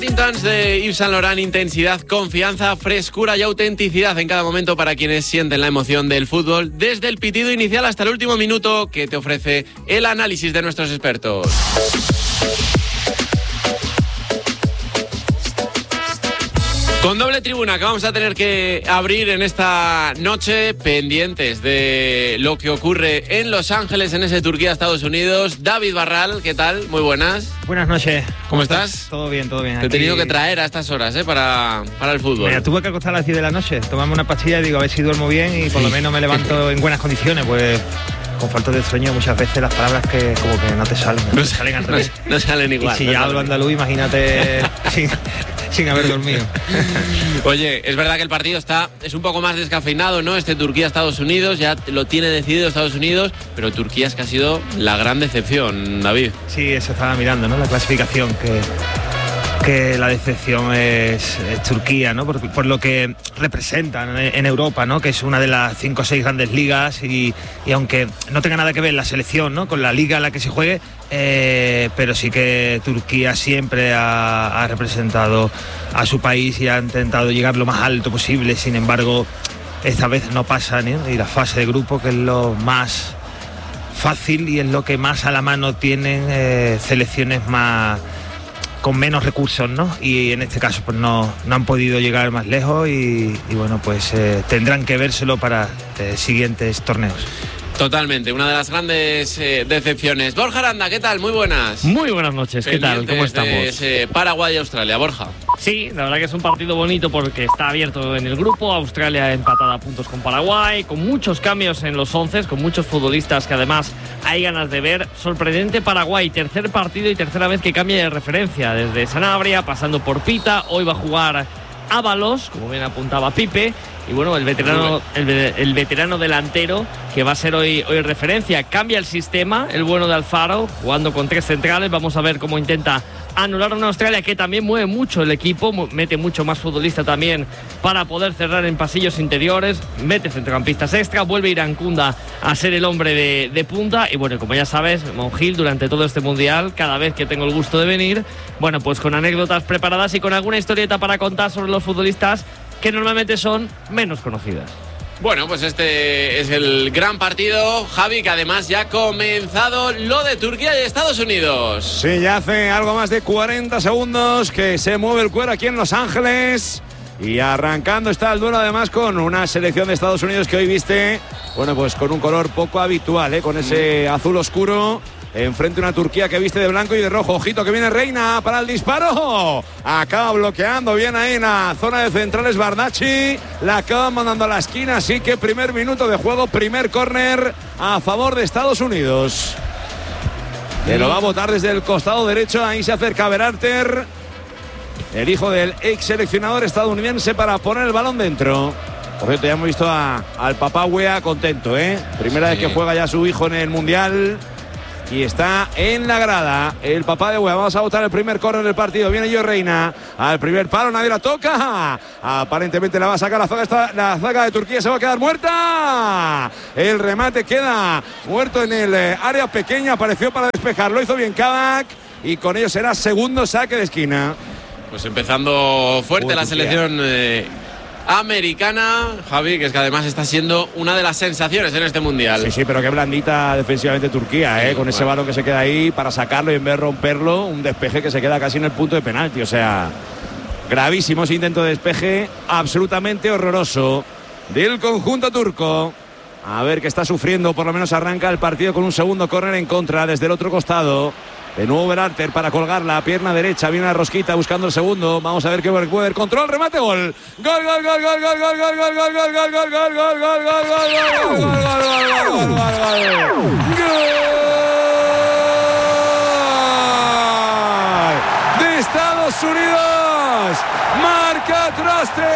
Tintans de Yves Saint Laurent, intensidad, confianza, frescura y autenticidad en cada momento para quienes sienten la emoción del fútbol, desde el pitido inicial hasta el último minuto que te ofrece el análisis de nuestros expertos. Con doble tribuna que vamos a tener que abrir en esta noche, pendientes de lo que ocurre en Los Ángeles, en ese Turquía-Estados Unidos. David Barral, ¿qué tal? Muy buenas. Buenas noches. ¿Cómo estás? Todo bien, todo bien. Te he tenido que traer a estas horas para el fútbol. Mira, tuve que acostar a las 10 de la noche, tomarme una pastilla y digo, a ver si duermo bien y por lo menos me levanto en buenas condiciones, pues con falta de sueño muchas veces las palabras que como que no te salen. No salen al revés. No salen igual. Y si ya hablo andaluz, imagínate sin haber dormido. Oye, es verdad que el partido es un poco más descafeinado, ¿no? Este Turquía-Estados Unidos, ya lo tiene decidido Estados Unidos, pero Turquía es que ha sido la gran decepción, David. Sí, eso estaba mirando, ¿no? La clasificación, que la decepción es Turquía, ¿no? Por lo que representan en Europa, ¿no? Que es una de las 5 o 6 grandes ligas y aunque no tenga nada que ver la selección, ¿no? Con la liga en la que se juegue, pero sí que Turquía siempre ha representado a su país y ha intentado llegar lo más alto posible. Sin embargo, esta vez no pasa, ¿no? Y la fase de grupo, que es lo más fácil y es lo que más a la mano tienen selecciones más con menos recursos, ¿no? Y en este caso pues no han podido llegar más lejos y bueno, pues tendrán que vérselo para siguientes torneos. Totalmente, una de las grandes decepciones. Borja Aranda, ¿qué tal? Muy buenas. Muy buenas noches, ¿qué tal? ¿Cómo estamos? Paraguay y Australia, Borja. Sí, la verdad que es un partido bonito porque está abierto en el grupo. Australia empatada a puntos con Paraguay, con muchos cambios en los 11, con muchos futbolistas que además hay ganas de ver. Sorprendente Paraguay, tercer partido y tercera vez que cambia de referencia, desde Sanabria, pasando por Pita. Hoy va a jugar Ábalos, como bien apuntaba Pipe, y bueno, el veterano delantero que va a ser hoy referencia. Cambia el sistema, el bueno de Alfaro, jugando con 3 centrales. Vamos a ver cómo intenta anular a una Australia que también mueve mucho el equipo, mete mucho más futbolista también para poder cerrar en pasillos interiores, mete centrocampistas extra, vuelve Irankunda a ser el hombre de punta. Y bueno, como ya sabes, Monjil durante todo este mundial, cada vez que tengo el gusto de venir, bueno, pues con anécdotas preparadas y con alguna historieta para contar sobre los futbolistas que normalmente son menos conocidas. Bueno, pues este es el gran partido, Javi, que además ya ha comenzado lo de Turquía y Estados Unidos. Sí, ya hace algo más de 40 segundos que se mueve el cuero aquí en Los Ángeles. Y arrancando está el duelo además con una selección de Estados Unidos que hoy viste, bueno, pues con un color poco habitual, con ese azul oscuro. Enfrente una Turquía que viste de blanco y de rojo. Ojito que viene Reina para el disparo. Acaba bloqueando bien ahí en la zona de centrales Bardacci. La acaba mandando a la esquina. Así que primer minuto de juego, primer córner a favor de Estados Unidos. Que lo va a botar desde el costado derecho. Ahí se acerca Berhalter, el hijo del ex seleccionador estadounidense, para poner el balón dentro. Por cierto, ya hemos visto al papá Wea contento, Primera vez que juega ya su hijo en el Mundial. Y está en la grada el papá de Wea. Vamos a botar el primer córner del partido. Viene Gio Reina al primer palo, nadie la toca. Aparentemente la va a sacar la zaga de Turquía. Se va a quedar muerta. El remate queda muerto en el área pequeña. Apareció para despejar, lo hizo bien Kabak. Y con ello será segundo saque de esquina. Pues empezando fuerte la selección americana, Javi, que es que además está siendo una de las sensaciones en este mundial. Sí, pero qué blandita defensivamente Turquía, con ese balón que se queda ahí para sacarlo y en vez de romperlo, un despeje que se queda casi en el punto de penalti. O sea, gravísimo ese intento de despeje, absolutamente horroroso del conjunto turco. A ver qué está sufriendo, por lo menos arranca el partido con un segundo córner en contra desde el otro costado. De nuevo Berhalter para colgar la pierna derecha. Viene la Rosquita buscando el segundo. Vamos a ver qué puede. Control, remate, gol. Gol, gol, gol, gol, gol, gol, gol, gol, gol, gol, gol, gol, gol, gol, gol, gol, de Estados Unidos. Marca Traste.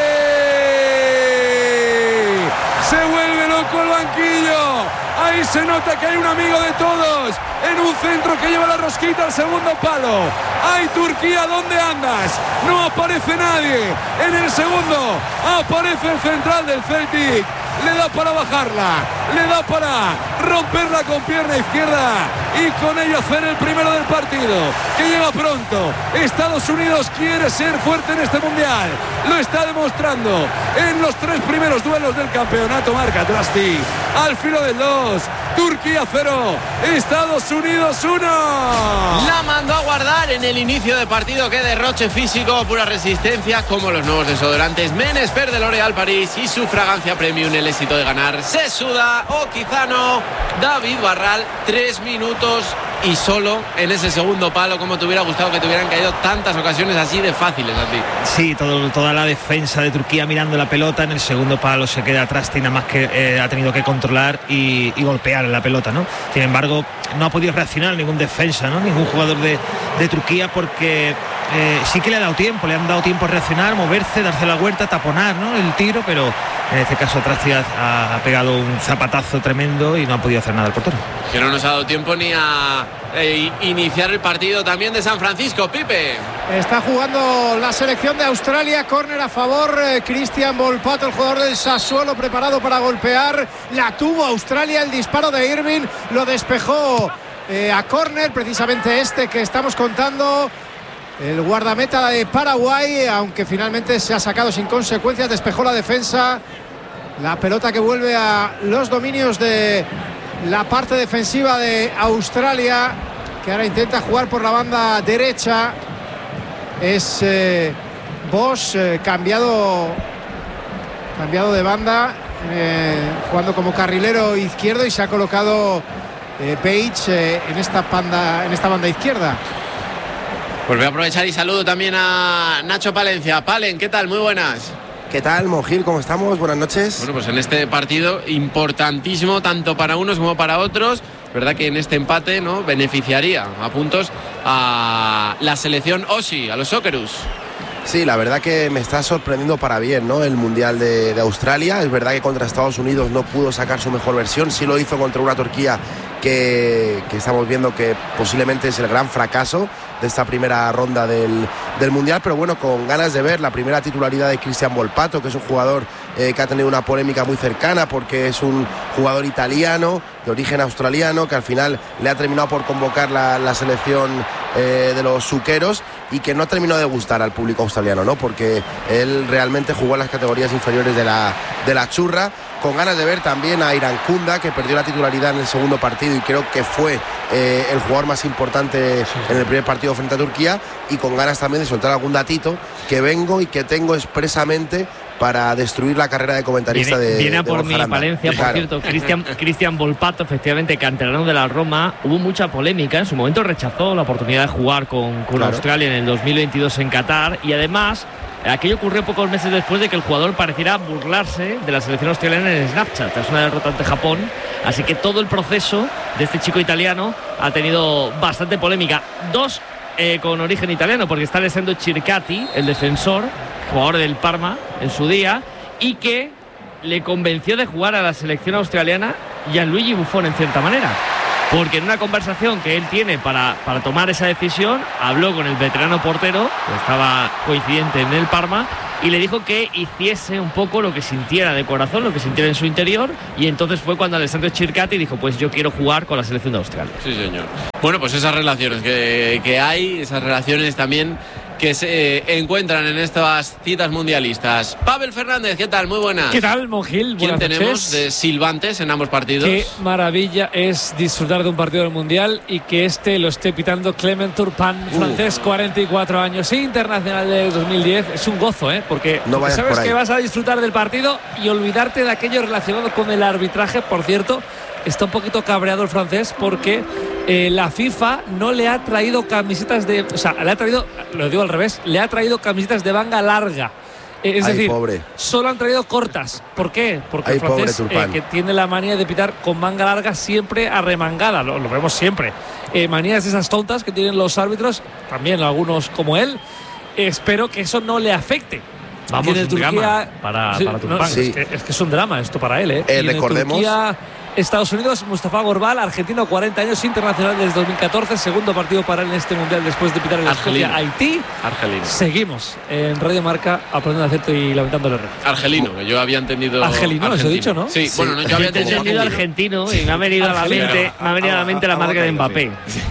Se vuelve loco el banquillo. Ahí se nota que hay un amigo de todos en un centro que lleva la Rosquita al segundo palo. ¡Ay, Turquía, dónde andas! No aparece nadie en el segundo. Aparece el central del Celtic, le da para bajarla, le da para romperla con pierna izquierda y con ello hacer el primero del partido, que llega pronto. Estados Unidos quiere ser fuerte en este mundial, lo está demostrando en los 3 primeros duelos del campeonato. Marca Trasti al filo del 2, Turquía 0, Estados Unidos 1. La mandó a guardar en el inicio de partido. Qué derroche físico, pura resistencia, como los nuevos desodorantes Menesper de L'Oréal París y su fragancia premium. El éxito de ganar se suda, o quizá no. David Barral, 3 minutos y solo en ese segundo palo. Como te hubiera gustado que te hubieran caído tantas ocasiones así de fáciles a ti. Sí, toda la defensa de Turquía mirando la pelota. En el segundo palo se queda atrás y nada más que ha tenido que controlar y golpear la pelota, ¿no? Sin embargo, no ha podido reaccionar ningún defensa, ¿no? Ningún jugador de Turquía, porque sí que le han dado tiempo a reaccionar, moverse, darse la vuelta, taponar, ¿no? El tiro, pero en este caso Trasti ha pegado un zapatazo tremendo y no ha podido hacer nada el portero. Que no nos ha dado tiempo ni a iniciar el partido también de San Francisco. Pipe. Está jugando la selección de Australia, córner a favor, Cristian Volpato, el jugador del Sassuolo, preparado para golpear. La tuvo Australia, el disparo de Irving, lo despejó a córner, precisamente este que estamos contando. El guardameta de Paraguay, aunque finalmente se ha sacado sin consecuencias, despejó la defensa. La pelota que vuelve a los dominios de la parte defensiva de Australia, que ahora intenta jugar por la banda derecha. Es Bosch, cambiado de banda, jugando como carrilero izquierdo, y se ha colocado Page en esta banda izquierda. Pues voy a aprovechar y saludo también a Nacho Palencia. Palen, ¿qué tal? Muy buenas. ¿Qué tal, Monjil? ¿Cómo estamos? Buenas noches. Bueno, pues en este partido importantísimo tanto para unos como para otros, verdad que en este empate, ¿no?, beneficiaría a puntos a la selección Aussie, a los Socceroos. Sí, la verdad que me está sorprendiendo para bien, ¿no?, el Mundial de Australia. Es verdad que contra Estados Unidos no pudo sacar su mejor versión, sí lo hizo contra una Turquía que estamos viendo que posiblemente es el gran fracaso de esta primera ronda del Mundial, pero bueno, con ganas de ver la primera titularidad de Cristian Volpato, que es un jugador que ha tenido una polémica muy cercana porque es un jugador italiano de origen australiano que al final le ha terminado por convocar la selección de los suqueros, y que no ha terminado de gustar al público australiano, ¿no?, porque él realmente jugó en las categorías inferiores de la churra. Con ganas de ver también a Irankunda, que perdió la titularidad en el segundo partido y creo que fue el jugador más importante en el primer partido frente a Turquía, y con ganas también de soltar algún datito que vengo y que tengo expresamente para destruir la carrera de comentarista viene a de por mi Palencia, por cierto. Cristian Volpato, efectivamente, canterano de la Roma. Hubo mucha polémica, en su momento rechazó la oportunidad de jugar con Australia en el 2022 en Qatar, y además aquello ocurrió pocos meses después de que el jugador pareciera burlarse de la selección australiana en Snapchat tras una derrota ante Japón. Así que todo el proceso de este chico italiano ha tenido bastante polémica. Dos con origen italiano, porque está Alessandro Circati, el defensor, jugador del Parma en su día, y que le convenció de jugar a la selección australiana Gianluigi Buffon, en cierta manera, porque en una conversación que él tiene para tomar esa decisión, habló con el veterano portero, que estaba coincidente en el Parma, y le dijo que hiciese un poco lo que sintiera de corazón, lo que sintiera en su interior, y entonces fue cuando Alessandro Circati dijo: pues yo quiero jugar con la selección de Australia. Sí, señor. Bueno, pues esas relaciones que hay, esas relaciones también que se encuentran en estas citas mundialistas. Pavel Fernández, ¿qué tal? Muy buenas. ¿Qué tal, Monjil? ¿Quién Buenas tenemos noches. de silbantes en ambos partidos? Qué maravilla es disfrutar de un partido del Mundial y que lo esté pitando Clement Turpin, francés, 44 años, internacional de 2010. Es un gozo, porque sabes que vas a disfrutar del partido y olvidarte de aquello relacionado con el arbitraje. Por cierto, está un poquito cabreado el francés porque la FIFA no le ha traído camisetas le ha traído, lo digo al revés, le ha traído camisetas de manga larga. Es decir, solo han traído cortas. ¿Por qué? Porque el francés, que tiene la manía de pitar con manga larga siempre arremangada, lo vemos siempre. Manías de esas tontas que tienen los árbitros, también algunos como él. Espero que eso no le afecte. Vamos, un Turquía, drama para Turpin. Es que es un drama esto para él. Recordemos. Estados Unidos, Mustafa Gorbal, argentino, 40 años, internacional desde 2014, segundo partido para él en este mundial después de pitar en Escocia, Haití. Argelino. Seguimos en Radio Marca aprendiendo acierto y lamentando el error. Argelino, que yo había entendido. Argelino, eso he dicho, ¿no? Sí, bueno, no, yo había entendido argentino y me ha venido a la mente la marca de Mbappé.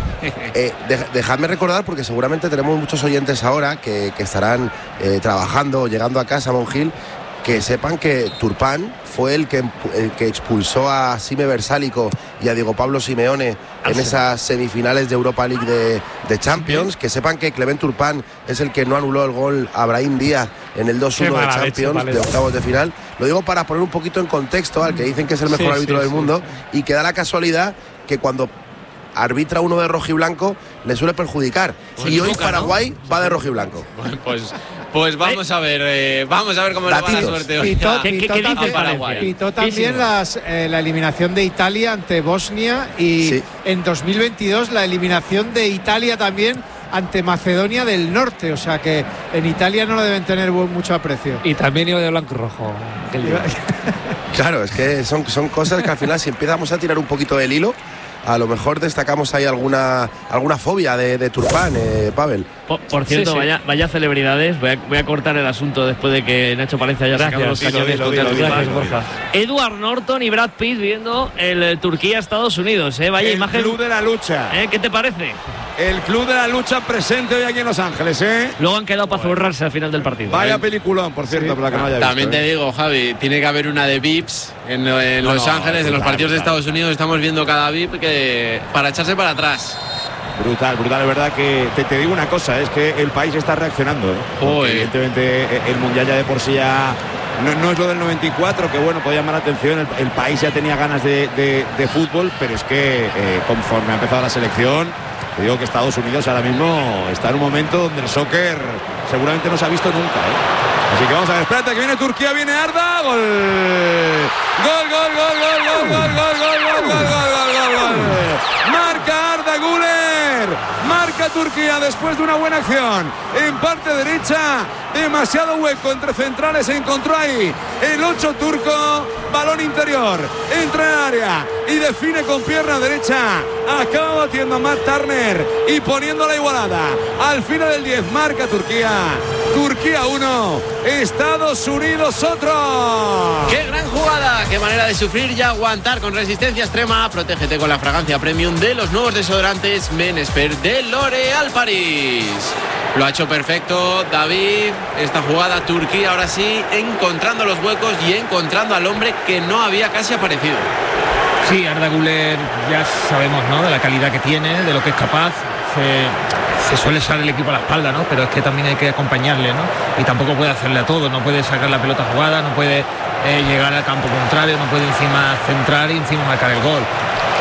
Dejadme recordar, porque seguramente tenemos muchos oyentes ahora que estarán trabajando, llegando a casa, Monjil, que sepan que Turpán fue el que expulsó a Sime Versálico y a Diego Pablo Simeone en esas semifinales de Europa League de Champions. Que sepan que Clement Turpán es el que no anuló el gol a Brahim Díaz en el 2-1 de Champions, de octavos de final. Lo digo para poner un poquito en contexto al que dicen que es el mejor árbitro del mundo, y que da la casualidad que cuando arbitra uno de rojiblanco le suele perjudicar, y hoy Paraguay va de rojiblanco. Pues vamos a ver cómo le va la suerte hoy. ¿Qué dice Paraguay? Pitó también la eliminación de Italia ante Bosnia, y en 2022 la eliminación de Italia también ante Macedonia del Norte, o sea que en Italia no lo deben tener mucho aprecio. Y también iba de blanco y rojo. Claro, es que son cosas que al final, si empezamos a tirar un poquito del hilo, a lo mejor destacamos ahí alguna fobia de Turpán, Pavel. Por cierto, vaya celebridades. Voy a cortar el asunto después de que Nacho Palencia haya sacado los cañones contra Turpán. Edward Norton y Brad Pitt viendo el Turquía-Estados Unidos. Vaya el imagen. Club de la Lucha. ¿Qué te parece? El Club de la Lucha presente hoy aquí en Los Ángeles, Luego han quedado para zurrarse al final del partido. Vaya peliculón, por cierto, para que no haya visto. También te digo, Javi, tiene que haber una de VIPs en Los Ángeles, en los partidos de Estados Unidos. Estamos viendo cada VIP que para echarse para atrás. Brutal, es verdad que te digo una cosa, es que el país está reaccionando. Evidentemente el Mundial ya de por sí ya no es lo del 94, que bueno, puede llamar la atención, el país ya tenía ganas de fútbol, pero es que conforme ha empezado la selección, te digo que Estados Unidos ahora mismo está en un momento donde el soccer seguramente no se ha visto nunca. Así que vamos a ver, espérate que viene Turquía, viene Arda, gol. Marca Arda Güler, marca Turquía después de una buena acción en parte derecha, demasiado hueco entre centrales, se encontró ahí el 8 turco, balón interior, entra en el área y define con pierna derecha, acaba batiendo a Matt Turner y poniendo la igualada al final del 10, marca Turquía 1, Estados Unidos otro. ¡Qué gran jugada! ¡Qué manera de sufrir y aguantar con resistencia extrema! Protégete con la fragancia premium de los nuevos desodorantes Men Expert de L'Oréal Paris. Lo ha hecho perfecto David. Esta jugada, Turquía ahora sí encontrando los huecos y encontrando al hombre que no había casi aparecido. Sí, Arda Güler ya sabemos, ¿no?, de la calidad que tiene, de lo que es capaz. Se suele echar el equipo a la espalda, ¿no?, pero es que también hay que acompañarle, ¿no?, y tampoco puede hacerle a todo, no puede sacar la pelota jugada, no puede llegar al campo contrario, no puede encima centrar y encima marcar el gol.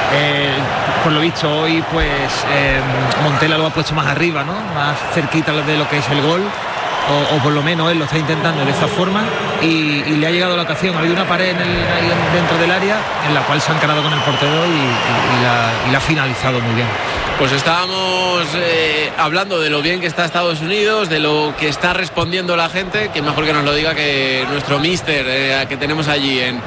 Por lo visto hoy pues Montella lo ha puesto más arriba, ¿no?, más cerquita de lo que es el gol, o por lo menos él lo está intentando de esa forma, y le ha llegado la ocasión. Ha habido una pared ahí dentro del área en la cual se ha encarado con el portero y la ha finalizado muy bien. Pues estábamos hablando de lo bien que está Estados Unidos, de lo que está respondiendo la gente, que mejor que nos lo diga que nuestro míster que tenemos allí en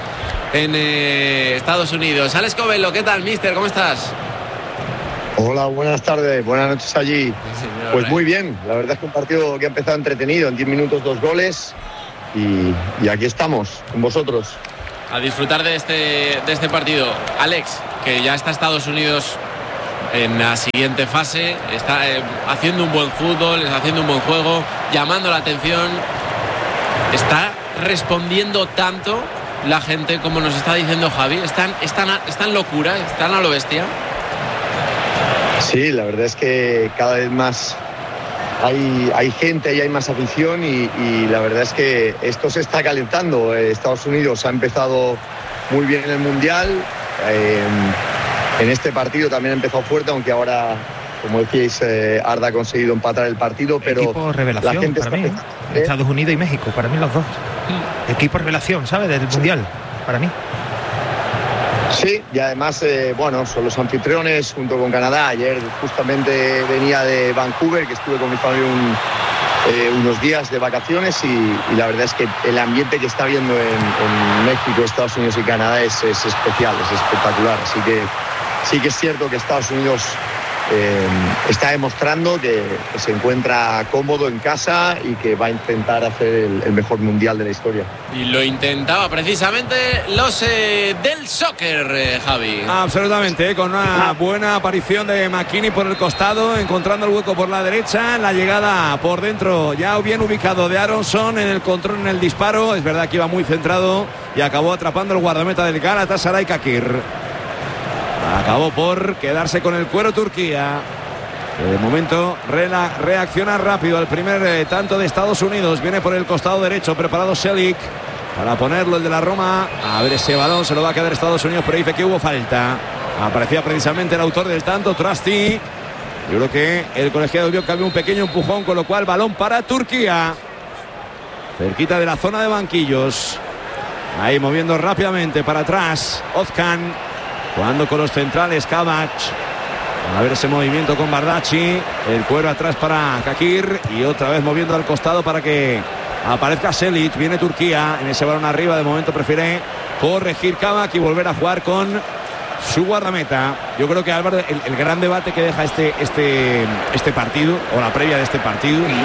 Estados Unidos. Alex Covelo, ¿qué tal, míster? ¿Cómo estás? Hola, buenas tardes, buenas noches allí. Sí, señor, pues muy bien, la verdad es que un partido que ha empezado entretenido, en 10 minutos 2 goles y aquí estamos con vosotros. A disfrutar de este partido. Alex, que ya está Estados Unidos en la siguiente fase, está haciendo un buen fútbol, está haciendo un buen juego, llamando la atención, está respondiendo tanto la gente como nos está diciendo Javi, están locura, están a lo bestia. Sí, la verdad es que cada vez más hay gente y hay más afición y la verdad es que esto se está calentando. Estados Unidos ha empezado muy bien en el Mundial, en este partido también ha empezado fuerte, aunque ahora, como decíais, Arda ha conseguido empatar el partido, pero equipo revelación, la gente para mí, Estados Unidos y México, para mí los dos. Equipo revelación, ¿sabes?, del Mundial, para mí. Sí, y además, bueno, son los anfitriones junto con Canadá. Ayer justamente venía de Vancouver, que estuve con mi familia unos días de vacaciones y la verdad es que el ambiente que está habiendo en México, Estados Unidos y Canadá es especial, es espectacular. Así que sí que es cierto que Estados Unidos está demostrando que se encuentra cómodo en casa y que va a intentar hacer el mejor mundial de la historia. Y lo intentaba precisamente los del soccer, Javi. Absolutamente, con una buena aparición de McKinney por el costado, encontrando el hueco por la derecha, la llegada por dentro ya bien ubicado de Aronson en el control, en el disparo. Es verdad que iba muy centrado y acabó atrapando el guardameta del Galatasaray, Kakir. Acabó por quedarse con el cuero Turquía. De momento reacciona rápido al primer tanto de Estados Unidos. Viene por el costado derecho, preparado Selic para ponerlo, el de la Roma. A ver, ese balón se lo va a quedar Estados Unidos, pero dice que hubo falta. Aparecía precisamente el autor del tanto, Trusty. Yo creo que el colegiado vio que había un pequeño empujón, con lo cual balón para Turquía. Cerquita de la zona de banquillos. Ahí moviendo rápidamente para atrás Ozkan. Jugando con los centrales, Kavac. A ver ese movimiento con Bardacci. El cuero atrás para Kakir. Y otra vez moviendo al costado para que aparezca Selic. Viene Turquía en ese balón arriba. De momento prefiere corregir Kavac y volver a jugar con su guardameta. Yo creo que, Álvaro, el gran debate que deja este partido, o la previa de este partido, es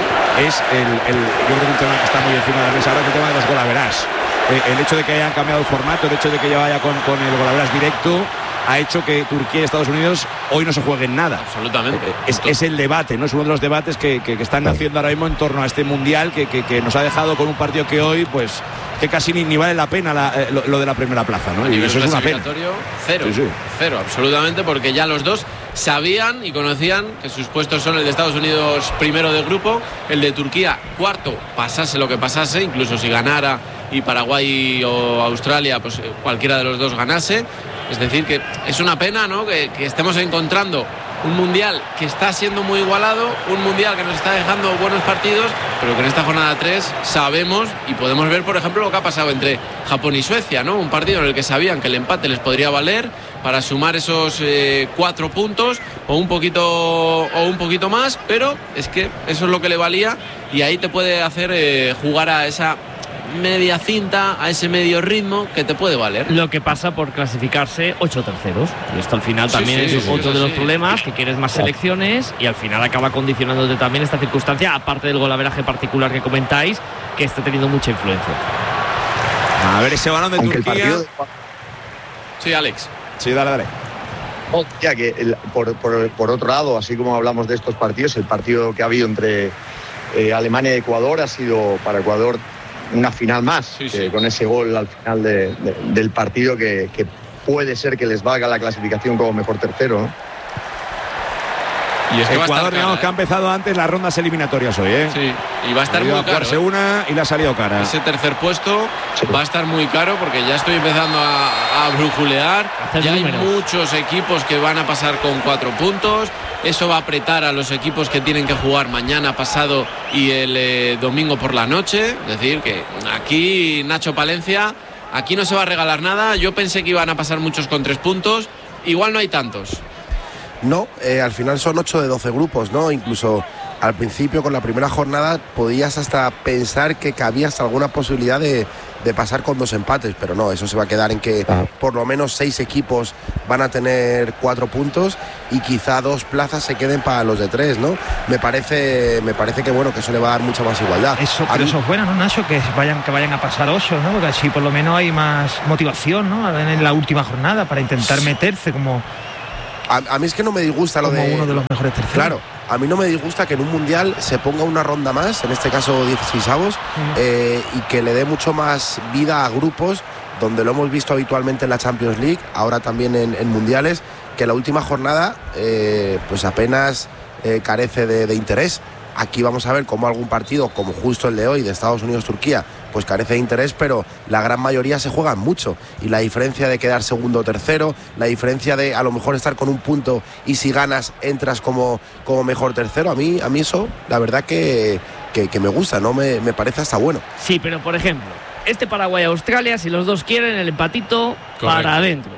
yo creo que un tema que está muy encima de la mesa ahora, es el tema de los golaverás. El hecho de que hayan cambiado el formato, el hecho de que ya vaya con el golaveras directo, ha hecho que Turquía y Estados Unidos hoy no se jueguen nada. Absolutamente. Es el debate, ¿no? Es uno de los debates que están naciendo ahora mismo en torno a este mundial que nos ha dejado con un partido que hoy, pues, que casi ni vale la pena lo de la primera plaza, ¿no? Y eso es una pena. Cero, sí. Cero, absolutamente, porque ya los dos sabían y conocían que sus puestos son el de Estados Unidos primero de grupo, el de Turquía cuarto, pasase lo que pasase, incluso si ganara y Paraguay o Australia, pues cualquiera de los dos ganase. Es decir, que es una pena, ¿no?, que estemos encontrando un mundial que está siendo muy igualado, un mundial que nos está dejando buenos partidos, pero que en esta jornada 3 sabemos y podemos ver, por ejemplo, lo que ha pasado entre Japón y Suecia, ¿no? Un partido en el que sabían que el empate les podría valer para sumar esos 4 puntos o un poquito más, pero es que eso es lo que le valía y ahí te puede hacer jugar a esa media cinta, a ese medio ritmo que te puede valer. Lo que pasa por clasificarse 8 terceros. Y esto al final también es otro de los problemas, que quieres más selecciones y al final acaba condicionándote también esta circunstancia, aparte del golaveraje particular que comentáis, que está teniendo mucha influencia. A ver ese balón de Turquía. Sí, Alex. Sí, dale. Ya que por otro lado, así como hablamos de estos partidos, el partido que ha habido entre Alemania y Ecuador ha sido para Ecuador una final más, con ese gol al final del partido que puede ser que les valga la clasificación como mejor tercero, ¿no? Y es que Ecuador, digamos, que ha empezado antes las rondas eliminatorias hoy, ¿eh? Sí, y va a estar muy caro. Una y le ha salido cara. Ese tercer puesto va a estar muy caro porque ya estoy empezando a brujulear. Ya hay muchos equipos que van a pasar con 4 puntos. Eso va a apretar a los equipos que tienen que jugar mañana, pasado y el domingo por la noche. Es decir, que aquí Nacho Palencia, aquí no se va a regalar nada. Yo pensé que iban a pasar muchos con 3 puntos. Igual no hay tantos. No, al final son 8 de 12 grupos, ¿no? Incluso al principio, con la primera jornada, podías hasta pensar que cabía hasta alguna posibilidad de pasar con 2 empates, pero no, eso se va a quedar en que por lo menos 6 equipos van a tener 4 puntos y quizá 2 plazas se queden para los de 3, ¿no? Me parece que bueno, que eso le va a dar mucha más igualdad. Pero eso es bueno, ¿no, Nacho? Que vayan a pasar 8, ¿no? Porque así por lo menos hay más motivación, ¿no? En la última jornada para intentar meterse como... A mí es que no me disgusta lo de... uno de los mejores terceros. Claro, a mí no me disgusta que en un mundial se ponga una ronda más, en este caso 16avos, y que le dé mucho más vida a grupos, donde lo hemos visto habitualmente en la Champions League, ahora también en mundiales, que la última jornada pues apenas carece de interés. Aquí vamos a ver cómo algún partido, como justo el de hoy, de Estados Unidos-Turquía, pues carece de interés, pero la gran mayoría se juegan mucho. Y la diferencia de quedar segundo o tercero, la diferencia de a lo mejor estar con un punto y si ganas entras como mejor tercero, a mí eso, la verdad que me gusta, ¿no? Me parece hasta bueno. Sí, pero por ejemplo, este Paraguay-Australia, si los dos quieren, el empatito para adentro.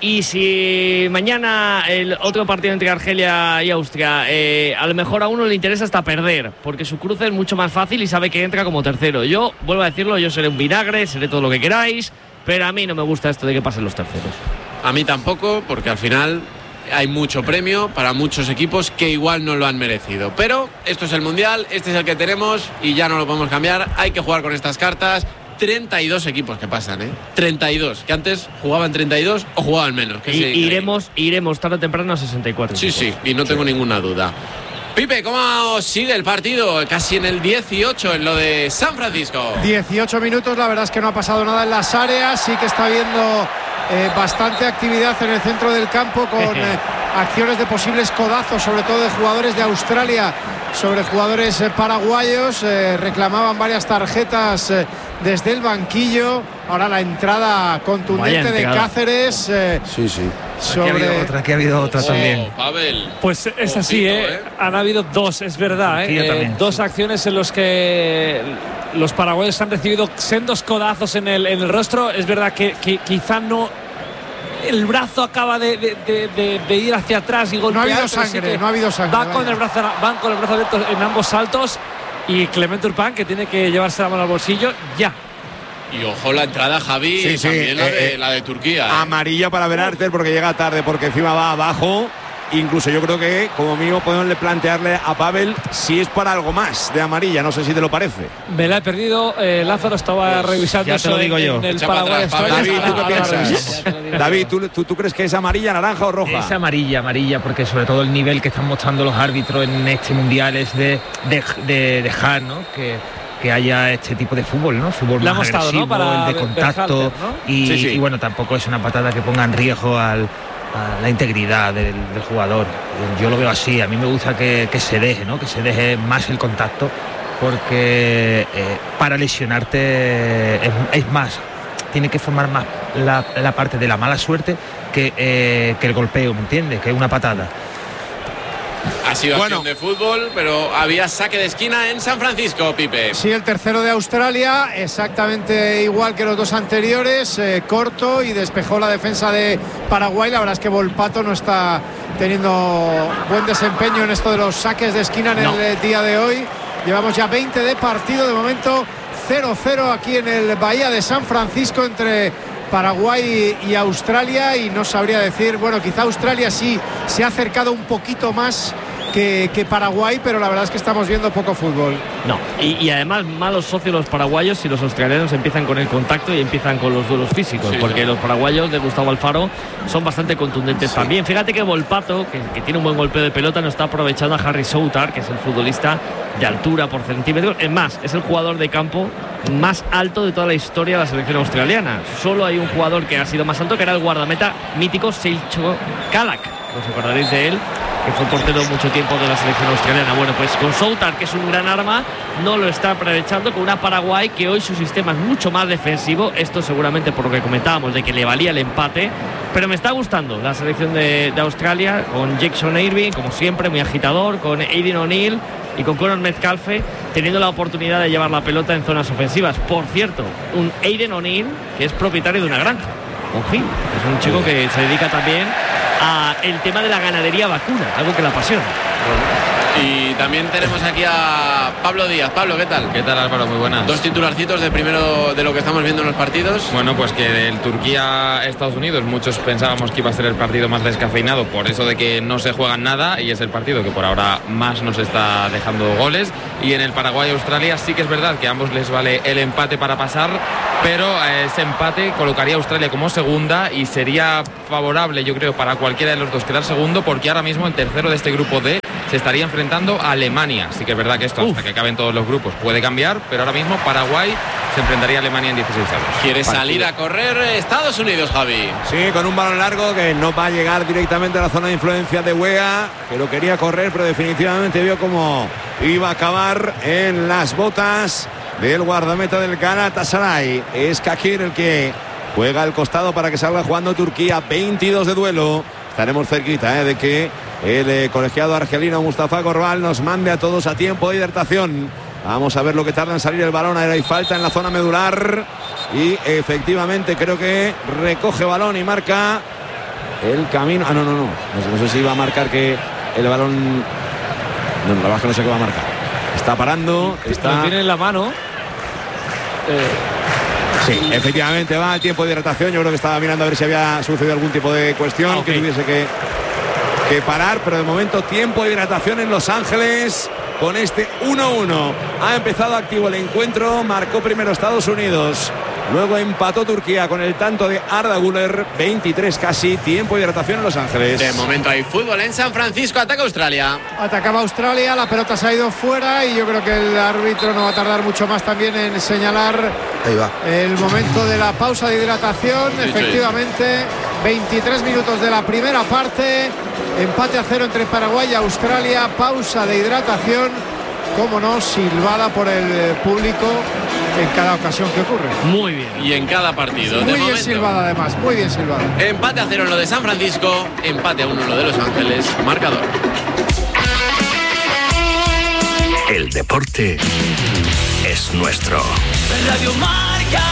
Y si mañana el otro partido entre Argelia y Austria, a lo mejor a uno le interesa hasta perder, porque su cruce es mucho más fácil y sabe que entra como tercero. Yo, vuelvo a decirlo, yo seré un vinagre, seré todo lo que queráis, pero a mí no me gusta esto de que pasen los terceros. A mí tampoco, porque al final hay mucho premio para muchos equipos que igual no lo han merecido. Pero esto es el Mundial, este es el que tenemos y ya no lo podemos cambiar. Hay que jugar con estas cartas. 32 equipos que pasan, 32, que antes jugaban 32 o jugaban menos. Que iremos tarde o temprano a 64. Sí, sí, y no tengo ninguna duda. Pipe, ¿cómo sigue el partido? Casi en el 18, en lo de San Francisco. 18 minutos, la verdad es que no ha pasado nada en las áreas. Sí que está habiendo bastante actividad en el centro del campo con acciones de posibles codazos, sobre todo de jugadores de Australia sobre jugadores paraguayos. Reclamaban varias tarjetas desde el banquillo. Ahora la entrada contundente de Cáceres. Sí. Aquí ha habido otra también. Pavel. Pues es así, han habido dos, es verdad. Dos acciones en los que los paraguayos han recibido sendos codazos en el rostro. Es verdad que quizá no. El brazo acaba de ir hacia atrás y golpear. No ha habido sangre, no ha habido sangre. Van con el brazo abierto en ambos saltos. Y Clement Turpin, que tiene que llevarse la mano al bolsillo ya. Y ojo la entrada, Javi, también la de Turquía. Amarilla para Berarter porque llega tarde, porque encima va abajo. Incluso yo creo que como mínimo podemos plantearle a Pavel si es para algo más de amarilla. No sé si te lo parece. Me la he perdido. Lázaro estaba revisando ya te lo digo yo. En el Paraguay. David, ¿tú qué piensas? David, ¿tú crees que es amarilla, naranja o roja? Es amarilla, porque sobre todo el nivel que están mostrando los árbitros en este mundial es de dejar, ¿no? Que haya este tipo de fútbol, ¿no? Fútbol más agresivo, ¿no? Para el de contacto, ¿no? Y bueno, tampoco es una patada que ponga en riesgo a la integridad del jugador. Yo lo veo así. A mí me gusta que se deje, ¿no? Que se deje más el contacto, porque para lesionarte es más, tiene que formar más la parte de la mala suerte que el golpeo, ¿me entiendes? Que es una patada. Ha sido acción de fútbol, pero había saque de esquina en San Francisco, Pipe. Sí, el tercero de Australia, exactamente igual que los dos anteriores, corto, y despejó la defensa de Paraguay. La verdad es que Volpato no está teniendo buen desempeño en esto de los saques de esquina en el día de hoy. Llevamos ya 20 de partido, de momento 0-0 aquí en el Bahía de San Francisco entre Paraguay y Australia, y no sabría decir, bueno, quizá Australia sí se ha acercado un poquito más que Paraguay, pero la verdad es que estamos viendo poco fútbol. No, y además malos socios los paraguayos si los australianos empiezan con el contacto y empiezan con los duelos físicos, porque los paraguayos de Gustavo Alfaro son bastante contundentes también. Fíjate que Volpato, que tiene un buen golpeo de pelota, no está aprovechando a Harry Soutar, que es el futbolista de altura por centímetros. Es más, es el jugador de campo más alto de toda la historia de la selección australiana. Solo hay un jugador que ha sido más alto, que era el guardameta mítico Seicho Kalak. ¿Os acordaréis de él? Que fue portero mucho tiempo de la selección australiana. Bueno, pues con Soutar, que es un gran arma, no lo está aprovechando, con una Paraguay que hoy su sistema es mucho más defensivo. Esto seguramente por lo que comentábamos de que le valía el empate, pero me está gustando la selección de Australia, con Jackson Irving, como siempre, muy agitador, con Aiden O'Neill y con Conor Metcalfe teniendo la oportunidad de llevar la pelota en zonas ofensivas. Por cierto, un Aiden O'Neill que es propietario de una granja, es un chico que se dedica también a el tema de la ganadería vacuna, algo que le apasiona. Y también tenemos aquí a Pablo Díaz. Pablo, ¿qué tal? ¿Qué tal, Álvaro? Muy buenas. Dos titularcitos de primero de lo que estamos viendo en los partidos. Bueno, pues que del Turquía-Estados Unidos muchos pensábamos que iba a ser el partido más descafeinado por eso de que no se juegan nada, y es el partido que por ahora más nos está dejando goles. Y en el Paraguay-Australia sí que es verdad que a ambos les vale el empate para pasar, pero ese empate colocaría a Australia como segunda y sería favorable, yo creo, para cualquiera de los dos quedar segundo, porque ahora mismo el tercero de este grupo D se estaría enfrentando a Alemania. Sí que es verdad que esto hasta que acaben todos los grupos puede cambiar, pero ahora mismo Paraguay se enfrentaría a Alemania en 16 avos. Quiere salir a correr Estados Unidos, Javi. Sí, con un balón largo que no va a llegar directamente a la zona de influencia de Weah, que lo quería correr, pero definitivamente vio cómo iba a acabar en las botas del guardameta del Galatasaray. Es Kakir el que juega al costado para que salga jugando Turquía. 22 de duelo. Estaremos cerquita de que el colegiado argelino Mustafa Corbal nos mande a todos a tiempo de hidratación. Vamos a ver lo que tarda en salir el balón. Ahora hay falta en la zona medular y efectivamente creo que recoge balón y marca el camino. No sé si iba a marcar que el balón. No, la verdad es que no sé qué va a marcar. Está parando. Lo tiene en la mano. Sí, efectivamente va el tiempo de hidratación. Yo creo que estaba mirando a ver si había sucedido algún tipo de cuestión que tuviese que parar, pero de momento tiempo de hidratación en Los Ángeles con este 1-1. Ha empezado activo el encuentro, marcó primero Estados Unidos, luego empató Turquía con el tanto de Arda Güler, 23 casi, tiempo de hidratación en Los Ángeles. De momento hay fútbol en San Francisco, ataca Australia. Atacaba Australia, la pelota se ha ido fuera y yo creo que el árbitro no va a tardar mucho más también en señalar el momento de la pausa de hidratación. Sí, efectivamente, 23 minutos de la primera parte, empate a 0 entre Paraguay y Australia, pausa de hidratación, cómo no, silbada por el público en cada ocasión que ocurre. Muy bien. Y en cada partido. Muy bien silbada además, muy bien silbada. Empate a 0 en lo de San Francisco, empate a 1 en lo de Los Ángeles, marcador. El deporte es nuestro. Radio Marca.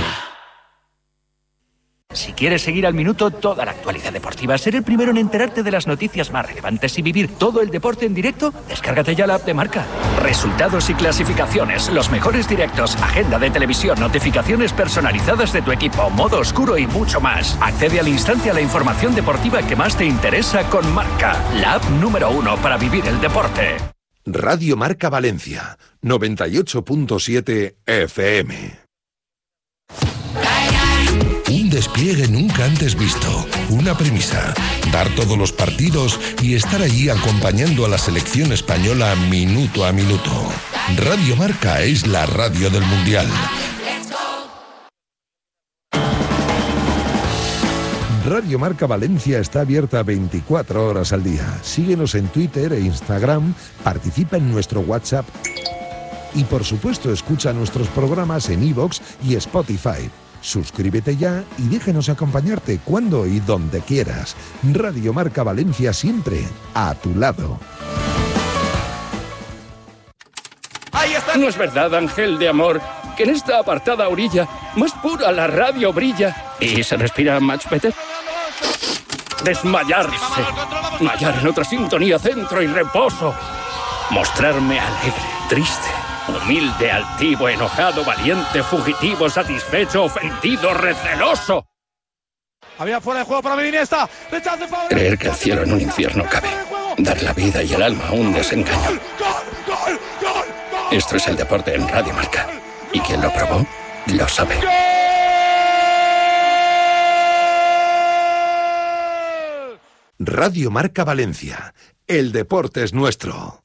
Si quieres seguir al minuto toda la actualidad deportiva, ser el primero en enterarte de las noticias más relevantes y vivir todo el deporte en directo, descárgate ya la app de Marca. Resultados y clasificaciones, los mejores directos, agenda de televisión, notificaciones personalizadas de tu equipo, modo oscuro y mucho más. Accede al instante a la información deportiva que más te interesa con Marca, la app número 1 para vivir el deporte. Radio Marca Valencia, 98.7 FM. Un despliegue nunca antes visto, una premisa, dar todos los partidos y estar allí acompañando a la selección española minuto a minuto. Radio Marca es la radio del Mundial. Radio Marca Valencia está abierta 24 horas al día. Síguenos en Twitter e Instagram, participa en nuestro WhatsApp y por supuesto escucha nuestros programas en iVoox y Spotify. Suscríbete ya y déjanos acompañarte cuando y donde quieras. Radio Marca Valencia siempre a tu lado. ¿No es verdad, ángel de amor, que en esta apartada orilla más pura la radio brilla y se respira much better? Desmayarse, hallar en otra sintonía centro y reposo, mostrarme alegre, triste, humilde, altivo, enojado, valiente, fugitivo, satisfecho, ofendido, receloso. Había fuera de juego para Iniesta. Creer que el cielo en un infierno cabe. Dar la vida y el alma a un desengaño. Esto es el deporte en Radio Marca. Y quien lo probó, lo sabe. Radio Marca Valencia. El deporte es nuestro.